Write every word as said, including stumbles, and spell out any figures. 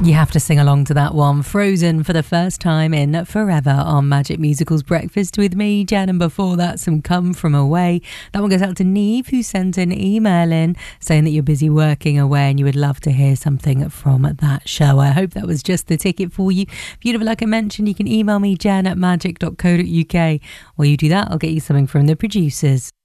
You have to sing along to that one. Frozen for the first time in forever on Magic Musicals Breakfast with me, Jen, and before that, some Come From Away. That one goes out to Neve, who sent an email in saying that you're busy working away and you would love to hear something from that show. I hope that was just the ticket for you. Beautiful, like I mentioned, you can email me, jen at magic dot co dot uk. While you do that, I'll get you something from the producers.